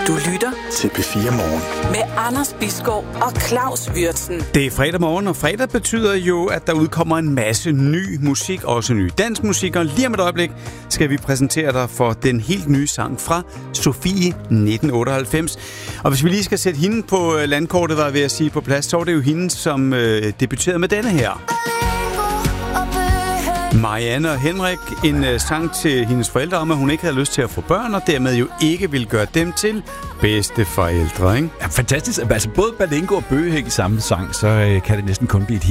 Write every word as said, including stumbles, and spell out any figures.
Du lytter til P fire Morgen med Anders Bisgaard og Claus Würtzen. Det er fredag morgen, og fredag betyder jo, at der udkommer en masse ny musik, også ny dansk musik. Og lige om et øjeblik skal vi præsentere dig for den helt nye sang fra Sofie nitten otteoghalvfems. Og hvis vi lige skal sætte hende på landkortet, var jeg ved at sige på plads, så er det jo hende, som øh, debuterede med denne her. Marianne og Henrik, en uh, sang til hendes forældre om, at hun ikke havde lyst til at få børn, og dermed jo ikke ville gøre dem til bedste forældre, ikke? Ja, fantastisk. Altså både Berlingo og Bøgehæk i samme sang, så øh, kan det næsten kun blive et hit.